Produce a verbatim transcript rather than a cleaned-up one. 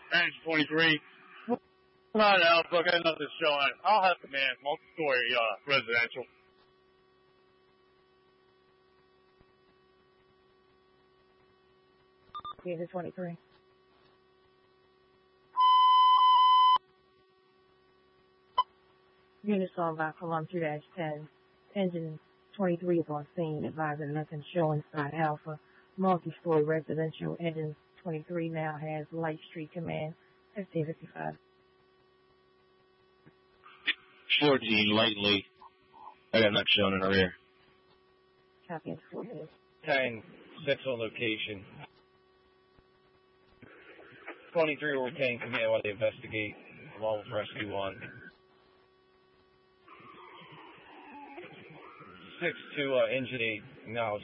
Range twenty-three. Not Alpha, I got nothing showing. I'll have command, multi-story, uh, residential. Unit twenty-three. Units on by Column two dash ten. Engine twenty-three is on scene, advising nothing showing side Alpha. Multi-story residential. Engine twenty-three now has Light Street Command, fifteen fifty-five. fourteen, lightly. I got not shown in the rear. Copy into fourteen. ten, six on location. twenty-three will retain command while they investigate, along with Rescue one. six to uh, Engine eight, acknowledge